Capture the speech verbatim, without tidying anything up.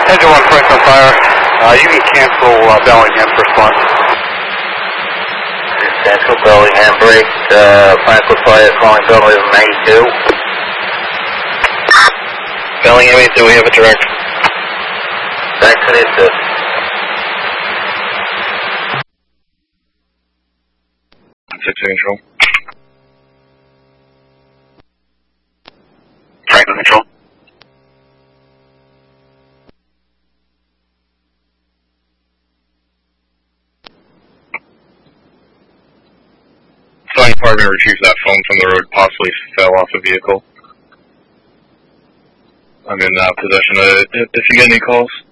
Engine one, Franklin Fire. Uh, you can cancel uh, Bellingham first one. Central Bellingham break, uh, Franklin Fire calling Bellingham eighty-two. Bellingham eighty-two, we have a direct. Thanks for the assist. six control. Franklin Control. Flying partner retrieved that phone from the road, possibly fell off the vehicle. I'm in uh, possession of it. If you get any calls,